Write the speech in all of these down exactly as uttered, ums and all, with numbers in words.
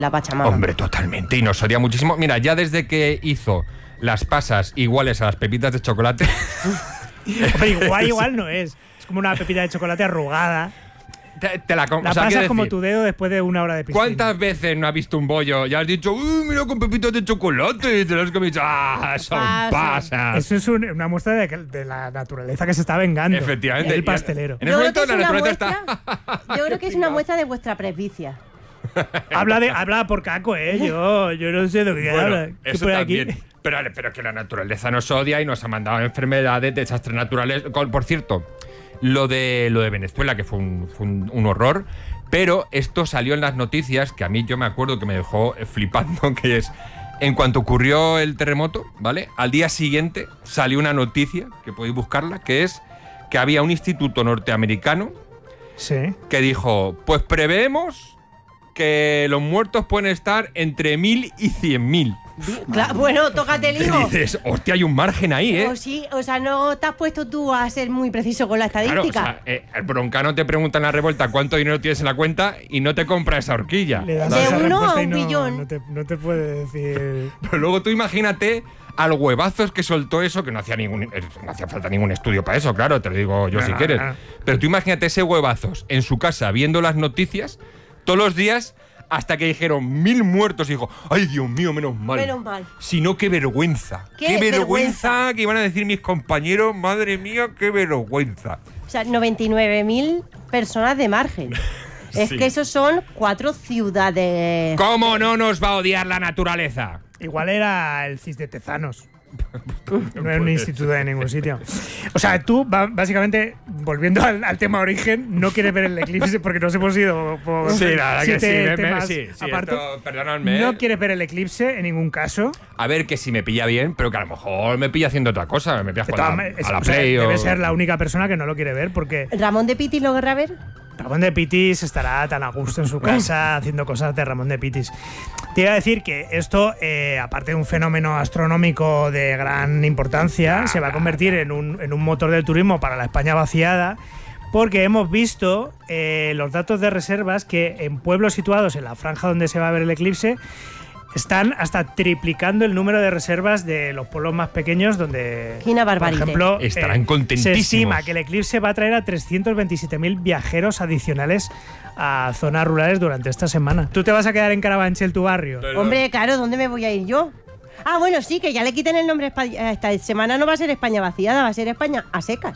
la Pachamama. Hombre, totalmente, y nos odia muchísimo. Mira, ya desde que hizo las pasas iguales a las pepitas de chocolate... Pero igual, igual no es. Es como una pepita de chocolate arrugada. Te, te la, la o sea, pasas como decir, tu dedo después de una hora de piscina. ¿Cuántas veces no has visto un bollo y has dicho, uy, mira con pepitas de chocolate? Y te lo has comido, ah, son Pasa. pasas. Eso es un, una muestra de, que, de la naturaleza que se está vengando. Efectivamente. El pastelero. En ese momento la naturaleza muestra, está... Yo creo que es una muestra de vuestra presbicia. habla, de, habla por caco, ¿eh? Yo, yo no sé de lo que Bueno, habla. ¿Qué eso por también. aquí? Pero, pero que la naturaleza nos odia y nos ha mandado enfermedades, desastres naturales. Por cierto, lo de, lo de Venezuela, que fue, un, fue un, un horror, pero esto salió en las noticias, que a mí yo me acuerdo que me dejó flipando, que es, en cuanto ocurrió el terremoto, ¿vale? Al día siguiente salió una noticia, que podéis buscarla, que es que había un instituto norteamericano Sí. que dijo, pues preveemos que los muertos pueden estar entre mil y cien mil. Claro, bueno, tócate el Y higo. dices, hostia, hay un margen ahí, ¿eh? O, sí, o sea, no te has puesto tú a ser muy preciso con la Claro, o estadística. sea, eh, el broncano te pregunta en la revuelta cuánto dinero tienes en la cuenta y no te compra esa horquilla. Le das De esa uno respuesta a y un no, billón. No te, no te puede decir. Pero luego tú imagínate al huevazos que soltó eso, que no hacía ningún eh, no hacía falta ningún estudio para eso, claro, te lo digo yo No, si no, quieres. no. Pero tú imagínate ese huevazos en su casa viendo las noticias todos los días hasta que dijeron mil muertos y dijo, ay Dios mío, menos mal. Menos mal. Si no, qué vergüenza. Qué vergüenza, vergüenza que iban a decir mis compañeros, madre mía, qué vergüenza. O sea, noventa y nueve mil personas de margen. Es Sí. que esos son cuatro ciudades. ¿Cómo no nos va a odiar la naturaleza? Igual era el CIS de Tezanos. No era un instituto de ningún sitio. O sea, tú, ba- básicamente, volviendo al, al tema origen, no quieres ver el eclipse porque nos hemos ido por Sí, la verdad que siete sí, me- me- temas sí, sí, aparte. esto, perdonadme. No ¿eh? quieres ver el eclipse en ningún caso. A ver, que si me pilla bien, pero que a lo mejor me pilla haciendo otra cosa. Me pillas De con la, todas maneras, a la o sea, Play o... debe ser la única persona que no lo quiere ver porque Ramón de Pitis lo querrá ver. Ramón de Pitis estará tan a gusto en su casa haciendo cosas de Ramón de Pitis. Te iba a decir que esto, eh, aparte de un fenómeno astronómico de gran importancia, se va a convertir en un, en un motor del turismo para la España vaciada, porque hemos visto eh, los datos de reservas que en pueblos situados en la franja donde se va a ver el eclipse están hasta triplicando el número de reservas de los pueblos más pequeños donde, Quina por barbarite. ejemplo, Estarán contentísimos. se estima que el eclipse va a traer a trescientos veintisiete mil viajeros adicionales a zonas rurales durante esta semana. ¿Tú te vas a quedar en Carabanchel, tu barrio? Hombre, claro, ¿dónde me voy a ir yo? Ah, bueno, sí, que ya le quiten el nombre a España. Esta semana no va a ser España vaciada, va a ser España a secas.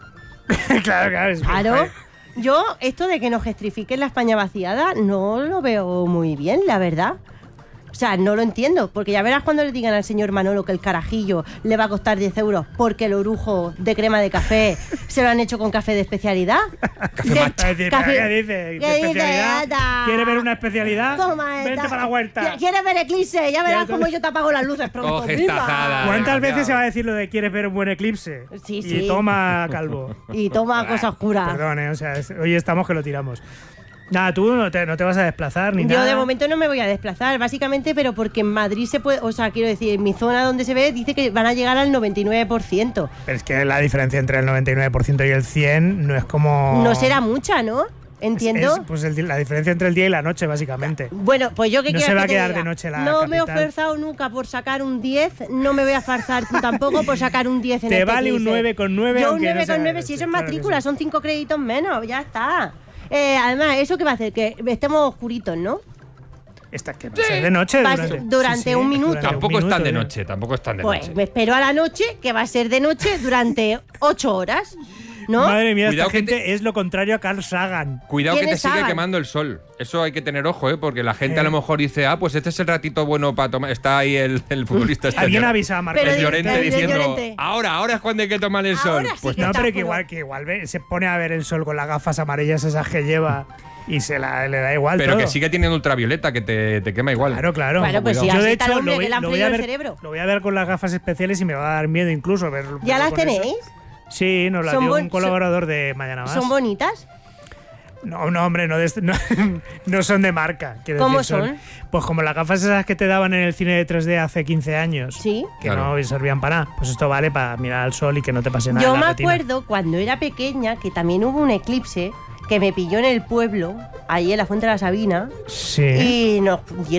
claro, claro. Es Claro. Yo, esto de que nos gestrifiquen la España vaciada, no lo veo muy bien, la verdad. O sea, no lo entiendo, porque ya verás cuando le digan al señor Manolo que el carajillo le va a costar diez euros porque el orujo de crema de café se lo han hecho con café de especialidad. Café ¿Qué- matcha. ¿Qué dice? café- ¿Qué dice? ¿Qué ¿Qué dice, especialidad? Ata? ¿Quieres ver una especialidad? Toma, Vente esta. para la huerta. ¿Quieres ver eclipse? Ya verás Ya, cómo yo te apago las luces pronto. Coge ¡Viva! esta tajada. ¿Cuántas desgraciado. veces se va a decir lo de quieres ver un buen eclipse? Sí, Y sí. toma, calvo. Y toma cosa oscura. Perdón, eh, o sea, es- hoy estamos que lo tiramos. Nada, tú no te, no te vas a desplazar ni Yo nada. de momento no me voy a desplazar, básicamente, pero porque en Madrid se puede, o sea, quiero decir, en mi zona donde se ve, dice que van a llegar al noventa y nueve por ciento. Pero es que la diferencia entre el noventa y nueve por ciento y el cien por ciento no es como... No será mucha, ¿no? Entiendo. Es, es, pues el- la diferencia entre el día y la noche, básicamente. Bueno, pues yo que No quiero se va que a te quedar diga, de noche la no me he capital. esforzado nunca por sacar un diez, no me voy a forzar tampoco por sacar un diez en Te este vale un quiz, eh. nueve con nueve, Yo un aunque no nueve sea con de nueve, noche, si eso es claro que matrícula, sí. son cinco créditos menos, ya está. Eh, además, ¿eso qué va a hacer? Que estemos oscuritos, ¿no? Esta que va a ser de noche Va a durante, ser durante un minuto. durante un Tampoco están de minuto, ¿eh? noche, tampoco están de Pues noche. me espero a la noche, que va a ser de noche durante ocho horas, ¿no? Madre mía, Cuidado esta que gente es lo contrario a Carl Sagan. Cuidado que ¿Quién te es sigue Sagan? quemando el sol. Eso hay que tener ojo, ¿eh? Porque la gente Eh. a lo mejor dice, ah, pues este es el ratito bueno para tomar. Está ahí el, el futbolista. Este Alguien Llor- avisa a Marco. Pero el de- Llorente el de diciendo, Llorente. ahora, ahora es cuando hay que tomar el sol. Ahora sí Pues que No, está pero que oscuro. igual, que igual ve- se pone a ver el sol con las gafas amarillas esas que lleva y se la, le da igual Pero todo. que sigue teniendo ultravioleta, que te, te quema igual. Claro, claro. Claro, pues Yo sí, así de está el hecho hombre lo voy, que le han lo voy freído a el ver, cerebro. lo voy a ver con las gafas especiales y me va a dar miedo incluso ver. ¿Ya verlo las con eso. tenéis? Sí, nos las Son dio bon- un colaborador de Mañana Más. ¿Son bonitas? No, no, hombre, no, de este- no, no son de marca. quiero ¿Cómo decir, son? Pues como las gafas esas que te daban en el cine de tres D hace quince años. Sí. Que Claro. no servían para nada. Pues esto vale para mirar al sol y que no te pase nada. Yo en la me retina. acuerdo cuando era pequeña que también hubo un eclipse que me pilló en el pueblo, ahí en la Fuente de la Sabina, Sí. y nos dieron